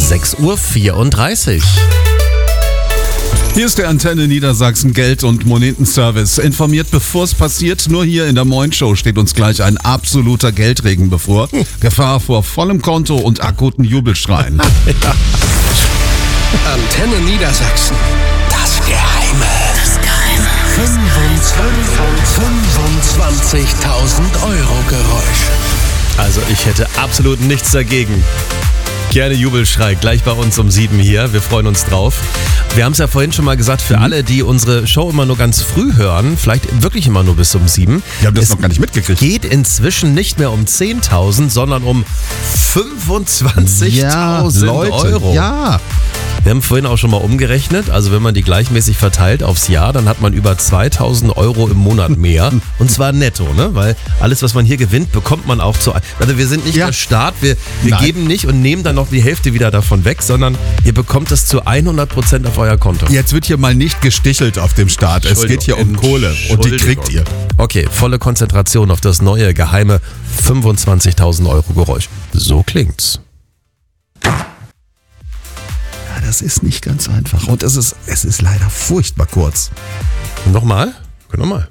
6:34 Uhr. Hier ist der Antenne Niedersachsen Geld- und Monetenservice. Informiert, bevor es passiert. Nur hier in der Moin-Show steht uns gleich ein absoluter Geldregen bevor. Gefahr vor vollem Konto und akuten Jubelschreien. Antenne Niedersachsen. Das Geheime. 25.000 Euro Geräusch. Also ich hätte absolut nichts dagegen. Gerne Jubelschrei, gleich bei uns um 7 hier. Wir freuen uns drauf. Wir haben es ja vorhin schon mal gesagt, für alle, die unsere Show immer nur ganz früh hören, vielleicht wirklich immer nur bis um 7. Wir haben das noch gar nicht mitgekriegt. Geht inzwischen nicht mehr um 10.000, sondern um 25.000 Euro. Ja. Wir haben vorhin auch schon mal umgerechnet, also wenn man die gleichmäßig verteilt aufs Jahr, dann hat man über 2.000 Euro im Monat mehr. Und zwar netto, ne? Weil alles, was man hier gewinnt, bekommt man auch zu. Also wir sind nicht der Staat, wir geben nicht und nehmen dann noch die Hälfte wieder davon weg, sondern ihr bekommt es zu 100% auf euer Konto. Jetzt wird hier mal nicht gestichelt auf dem Staat. Es geht hier um Kohle und die kriegt ihr. Okay, volle Konzentration auf das neue, geheime 25.000 Euro Geräusch. So klingt's. Das ist nicht ganz einfach und es ist leider furchtbar kurz. Nochmal? Nochmal.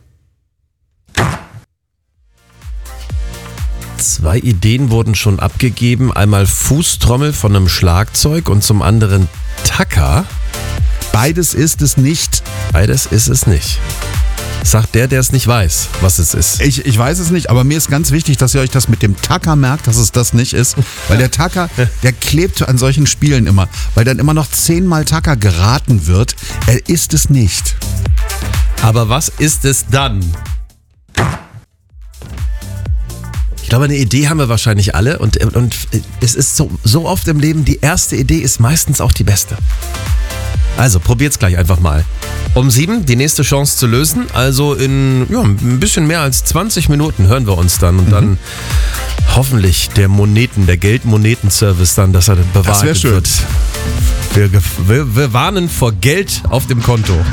2 Ideen wurden schon abgegeben. Einmal Fußtrommel von einem Schlagzeug und zum anderen Tacker. Beides ist es nicht. Beides ist es nicht. Sagt der es nicht weiß, was es ist. Ich weiß es nicht, aber mir ist ganz wichtig, dass ihr euch das mit dem Tacker merkt, dass es das nicht ist. Weil der Tacker, der klebt an solchen Spielen immer. Weil dann immer noch 10-mal Tacker geraten wird. Er ist es nicht. Aber was ist es dann? Ich glaube, eine Idee haben wir wahrscheinlich alle. Und es ist so oft im Leben, die erste Idee ist meistens auch die beste. Also, probiert's gleich einfach mal. Um 7 die nächste Chance zu lösen. Also in ein bisschen mehr als 20 Minuten hören wir uns dann. Und dann hoffentlich der Geldmonetenservice dann, dass er bewahrheitet wird. Wir warnen vor Geld auf dem Konto.